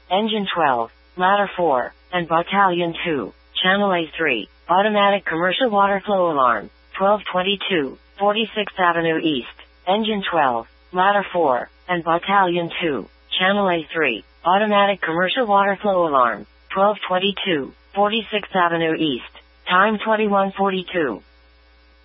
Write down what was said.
Engine 12, Ladder 4, and Battalion 2, Channel A3, Automatic Commercial Water Flow Alarm, 1222, 46th Avenue East, Engine 12, Ladder 4, and Battalion 2, Channel A3, Automatic Commercial Water Flow Alarm, 1222, 46th Avenue East, time 21:42.